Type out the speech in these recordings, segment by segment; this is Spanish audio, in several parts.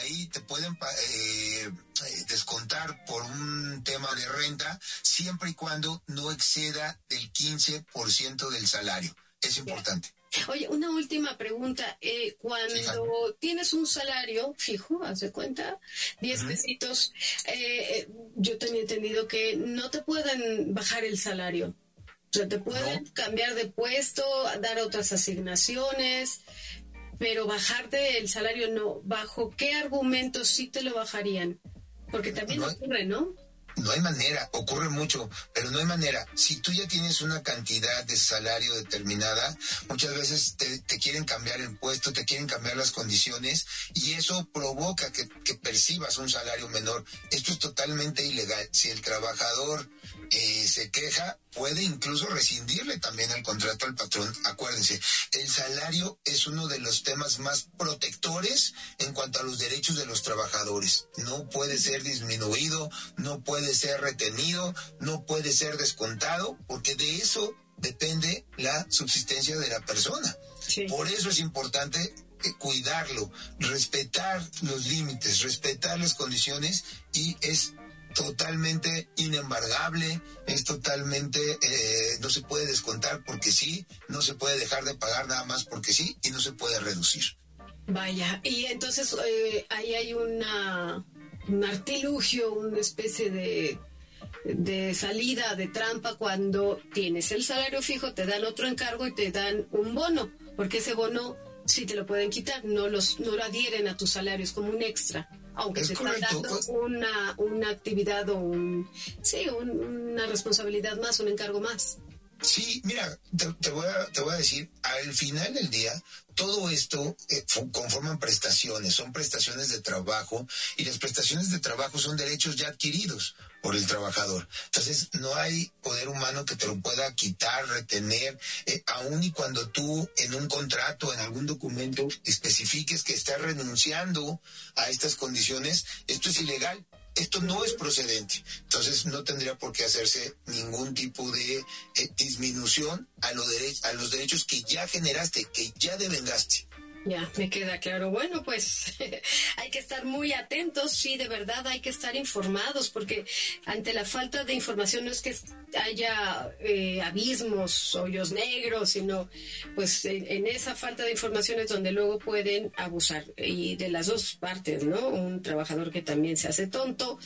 ahí te pueden descontar por un tema de renta, siempre y cuando no exceda del 15% del salario. Es importante. Oye, una última pregunta. Cuando tienes un salario fijo, haz de cuenta, 10 pesitos, yo tenía entendido que no te pueden bajar el salario. O sea, te pueden cambiar de puesto, dar otras asignaciones, pero bajarte el salario no. ¿Bajo qué argumentos sí te lo bajarían? Porque también ocurre, ¿no? No hay manera, ocurre mucho, pero no hay manera. Si tú ya tienes una cantidad de salario determinada, muchas veces te quieren cambiar el puesto, te quieren cambiar las condiciones y eso provoca que percibas un salario menor. Esto es totalmente ilegal. Si el trabajador se queja, puede incluso rescindirle también el contrato al patrón. Acuérdense, el salario es uno de los temas más protectores en cuanto a los derechos de los trabajadores. No puede ser disminuido, no puede ser retenido, no puede ser descontado, porque de eso depende la subsistencia de la persona. Sí. Por eso es importante cuidarlo, respetar los límites, respetar las condiciones, y es totalmente inembargable, es totalmente, no se puede descontar porque sí, no se puede dejar de pagar nada más porque sí, y no se puede reducir. Vaya, y entonces ahí hay un artilugio, una especie de salida, de trampa. Cuando tienes el salario fijo, te dan otro encargo y te dan un bono, porque ese bono sí te lo pueden quitar, no lo adhieren a tu salario, es como un extra. Aunque te están dando una actividad o una responsabilidad más, un encargo más. Sí, mira, te voy a decir, al final del día, todo esto conforman prestaciones, son prestaciones de trabajo, y las prestaciones de trabajo son derechos ya adquiridos por el trabajador. Entonces, no hay poder humano que te lo pueda quitar, retener, aun y cuando tú en un contrato, en algún documento, especifiques que estás renunciando a estas condiciones. Esto es ilegal. Esto no es procedente, entonces no tendría por qué hacerse ningún tipo de disminución a los derechos que ya generaste, que ya devengaste. Ya, me queda claro. Bueno, pues hay que estar muy atentos, sí, de verdad hay que estar informados, porque ante la falta de información no es que haya abismos, hoyos negros, sino pues en esa falta de información es donde luego pueden abusar, y de las dos partes, ¿no? Un trabajador que también se hace tonto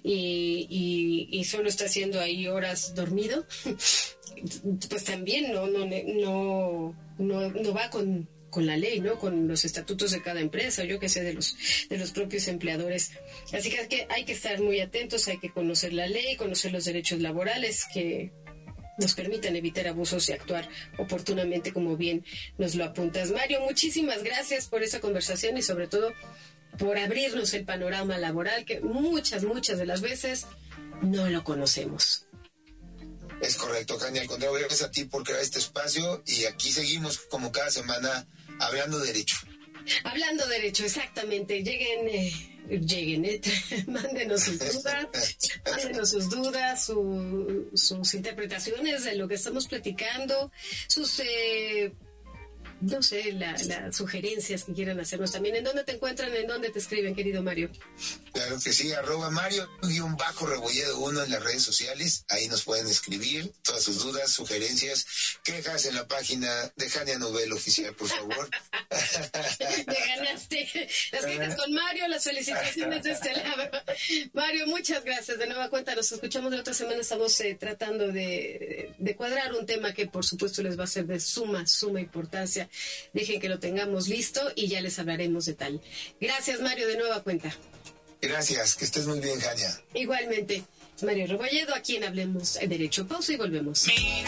y solo está haciendo ahí horas dormido, pues también no va con la ley, ¿no? Con los estatutos de cada empresa, yo que sé, de los propios empleadores. Así que hay que estar muy atentos, hay que conocer la ley, conocer los derechos laborales que nos permitan evitar abusos y actuar oportunamente, como bien nos lo apuntas. Mario, muchísimas gracias por esa conversación y sobre todo por abrirnos el panorama laboral, que muchas de las veces no lo conocemos. Es correcto, Jania. Al contrario, gracias a ti por crear este espacio, y aquí seguimos como cada semana hablando derecho. Hablando derecho, exactamente. Lleguen, mándenos sus dudas, sus interpretaciones de lo que estamos platicando, sus no sé, las sugerencias que quieran hacernos también. ¿En dónde te encuentran? ¿En dónde te escriben, querido Mario? Claro que sí, @Mario_Rebolledo 1 en las redes sociales. Ahí nos pueden escribir todas sus dudas, sugerencias, quejas en la página de Jania Novel Oficial, por favor. Te ganaste las quejas con Mario, las felicitaciones de este lado. Mario, muchas gracias. De nueva cuenta, nos escuchamos la otra semana. Estamos tratando de cuadrar un tema que, por supuesto, les va a ser de suma importancia. Dejen que lo tengamos listo y ya les hablaremos de tal. Gracias, Mario, de nueva cuenta. Gracias, que estés muy bien, Jania. Igualmente. Mario Rebolledo, aquí en Hablemos Derecho. Pausa y volvemos.